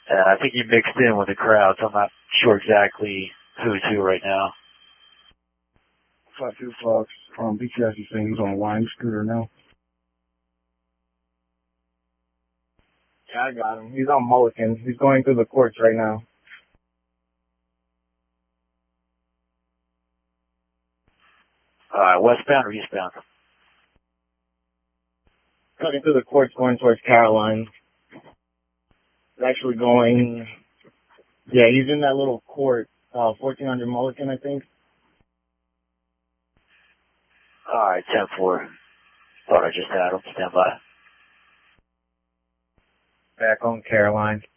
I think you mixed in with the crowd, so I'm not sure exactly who's who right now. 5-2 Fox. BTS is saying he's on a wine scooter now. Yeah, I got him. He's on Mulligan. He's going through the courts right now. Westbound or eastbound? Cutting through the courts going towards Caroline. He's actually going, yeah, he's in that little court, 1400 Mulligan, I think. Alright, 10-4. Thought I just had him. Stand by. Back on Caroline.